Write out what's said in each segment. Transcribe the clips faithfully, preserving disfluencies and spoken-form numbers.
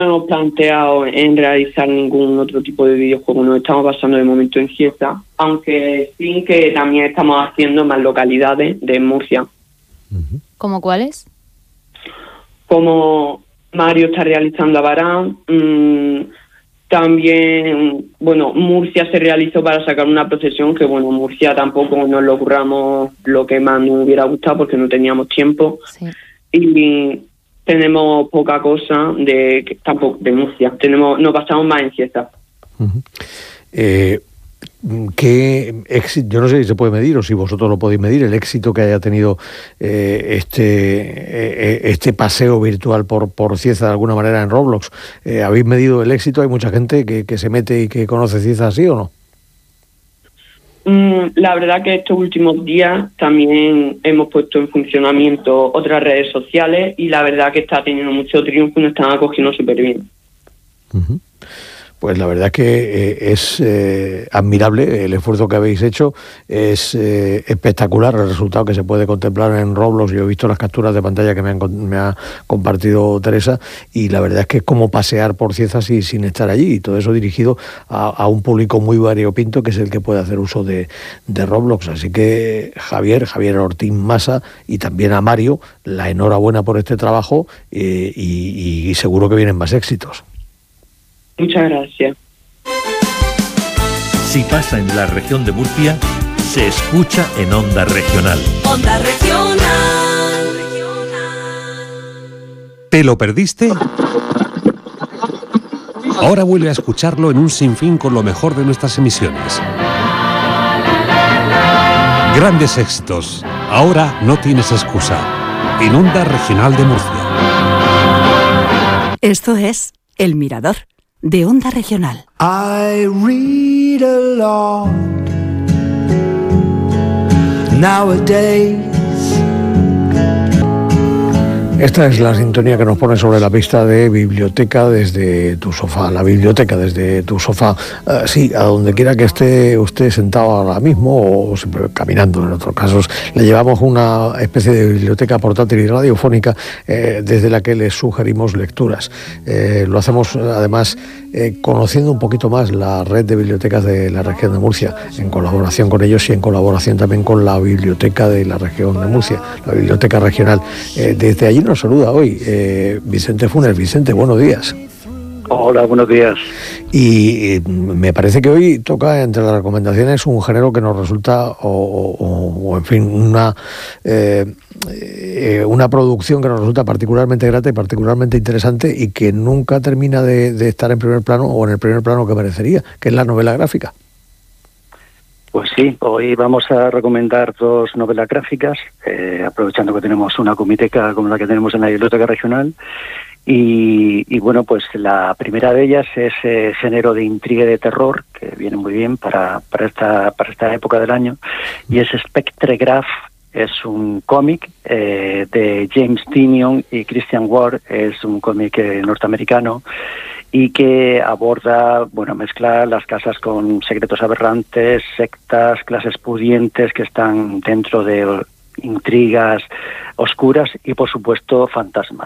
hemos planteado en realizar ningún otro tipo de videojuego, nos estamos basando de momento en Cieza, aunque sí que también estamos haciendo más localidades de Murcia. ¿Cómo cuáles? Como Mario está realizando Abarán, mmm, también, bueno, Murcia se realizó para sacar una procesión, que bueno, Murcia tampoco nos lo curramos lo que más nos hubiera gustado porque no teníamos tiempo. Sí. Y tenemos poca cosa de tampoco de Murcia, tenemos nos basamos más en Cieza. Uh-huh. Eh, ¿Qué éxito? Yo no sé si se puede medir o si vosotros lo podéis medir, el éxito que haya tenido eh, este eh, este paseo virtual por por Cieza de alguna manera en Roblox. Eh, ¿Habéis medido el éxito? ¿Hay mucha gente que, que se mete y que conoce Cieza así o no? Mm, la verdad que estos últimos días también hemos puesto en funcionamiento otras redes sociales y la verdad que está teniendo mucho triunfo y nos están acogiendo súper bien. Uh-huh. Pues la verdad es que eh, es eh, admirable el esfuerzo que habéis hecho, es eh, espectacular el resultado que se puede contemplar en Roblox. Yo he visto las capturas de pantalla que me, han, me ha compartido Teresa y la verdad es que es como pasear por Cieza sin, sin estar allí, y todo eso dirigido a, a un público muy variopinto que es el que puede hacer uso de, de Roblox. Así que Javier, Javier Ortín Masa y también a Mario, la enhorabuena por este trabajo eh, y, y seguro que vienen más éxitos. Muchas gracias. Si pasa en la región de Murcia, se escucha en Onda Regional. Onda Regional. ¿Te lo perdiste? Ahora vuelve a escucharlo en un sinfín con lo mejor de nuestras emisiones. Grandes éxitos. Ahora no tienes excusa. En Onda Regional de Murcia. Esto es El Mirador, de Onda Regional. I read a lot nowadays. Esta es la sintonía que nos pone sobre la pista de Biblioteca desde tu sofá, la biblioteca desde tu sofá. Uh, sí, a donde quiera que esté usted sentado ahora mismo o siempre caminando en otros casos, le llevamos una especie de biblioteca portátil y radiofónica eh, desde la que le sugerimos lecturas. Eh, lo hacemos además eh, conociendo un poquito más la red de bibliotecas de la región de Murcia, en colaboración con ellos y en colaboración también con la biblioteca de la región de Murcia, la biblioteca regional. Eh, desde allí nos saluda hoy eh, Vicente Funes. Vicente, buenos días. Hola, buenos días. Y eh, me parece que hoy toca entre las recomendaciones un género que nos resulta, o, o, o en fin, una eh, eh, una producción que nos resulta particularmente grata y particularmente interesante y que nunca termina de, de estar en primer plano o en el primer plano que merecería, que es la novela gráfica. Pues sí, hoy vamos a recomendar dos novelas gráficas, eh, aprovechando que tenemos una comiteca como la que tenemos en la Biblioteca Regional. Y, y bueno, pues la primera de ellas es eh, género de intriga y de terror, que viene muy bien para, para, esta, para esta época del año, y es Spectregraph. Es un cómic eh, de James Tynion y Christian Ward, es un cómic eh, norteamericano, y que aborda, bueno, mezcla las casas con secretos aberrantes, sectas, clases pudientes que están dentro de intrigas oscuras y, por supuesto, fantasmas.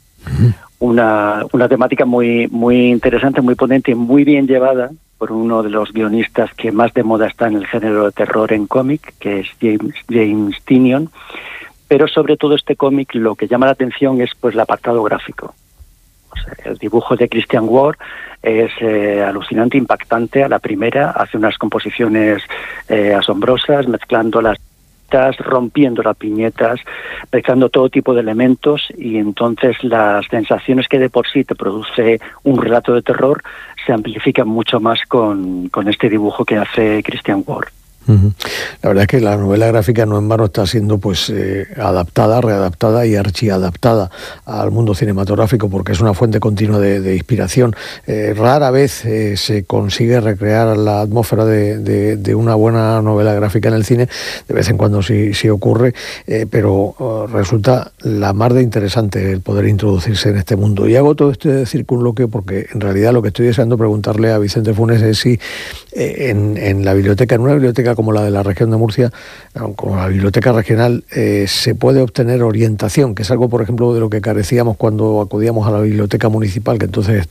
Una, una temática muy, muy interesante, muy potente y muy bien llevada por uno de los guionistas que más de moda está en el género de terror en cómic, que es James, James Tynion. Pero sobre todo este cómic lo que llama la atención es pues el apartado gráfico. O sea, el dibujo de Christian Ward es eh, alucinante, impactante a la primera, hace unas composiciones eh, asombrosas, mezclando las rompiendo las piñetas, mezclando todo tipo de elementos, y entonces las sensaciones que de por sí te produce un relato de terror se amplifican mucho más con, con este dibujo que hace Christian Ward. Uh-huh. La verdad es que la novela gráfica no en vano está siendo pues eh, adaptada, readaptada y archiadaptada al mundo cinematográfico, porque es una fuente continua de, de inspiración. Eh, rara vez eh, se consigue recrear la atmósfera de, de, de una buena novela gráfica en el cine. De vez en cuando sí, sí ocurre, eh, pero uh, resulta la mar de interesante el poder introducirse en este mundo. Y hago todo este circunloquio porque en realidad lo que estoy deseando preguntarle a Vicente Funes es si eh, en, en la biblioteca, en una biblioteca biblioteca como la de la región de Murcia, como la biblioteca regional, eh, se puede obtener orientación, que es algo, por ejemplo, de lo que carecíamos cuando acudíamos a la biblioteca municipal, que entonces